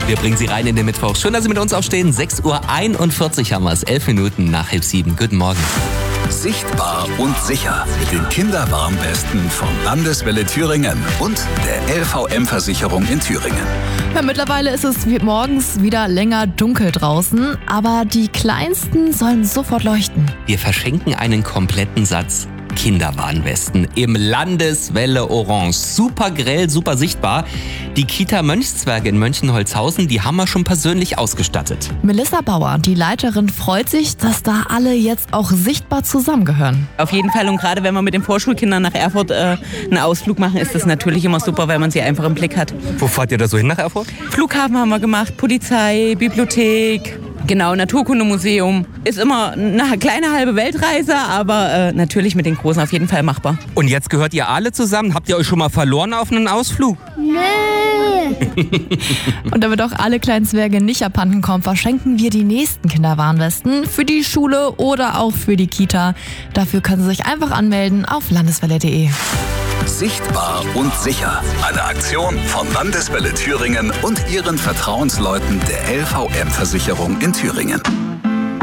Wir bringen Sie rein in den Mittwoch. Schön, dass Sie mit uns aufstehen. 6.41 Uhr haben wir es. 11 Minuten nach 6:30. Guten Morgen. Sichtbar und sicher mit den Kinderwarnwesten von Landeswelle Thüringen und der LVM-Versicherung in Thüringen. Ja, mittlerweile ist es morgens wieder länger dunkel draußen, aber die Kleinsten sollen sofort leuchten. Wir verschenken einen kompletten Satz Kinderwarnwesten im Landeswelle Orange. Super grell, super sichtbar. Die Kita Mönchszwerge in Mönchenholzhausen, die haben wir schon persönlich ausgestattet. Melissa Bauer, die Leiterin, freut sich, dass da alle jetzt auch sichtbar zusammengehören. Auf jeden Fall, und gerade wenn wir mit den Vorschulkindern nach Erfurt einen Ausflug machen, ist das natürlich immer super, weil man sie einfach im Blick hat. Wo fahrt ihr da so hin nach Erfurt? Flughafen haben wir gemacht, Polizei, Bibliothek, genau, Naturkundemuseum. Ist immer eine kleine halbe Weltreise, aber natürlich mit den Großen auf jeden Fall machbar. Und jetzt gehört ihr alle zusammen. Habt ihr euch schon mal verloren auf einen Ausflug? Und damit auch alle kleinen Zwerge nicht abhanden kommen, verschenken wir die nächsten Kinderwarnwesten für die Schule oder auch für die Kita. Dafür können Sie sich einfach anmelden auf landeswelle.de. Sichtbar und sicher. Eine Aktion von Landeswelle Thüringen und ihren Vertrauensleuten der LVM-Versicherung in Thüringen.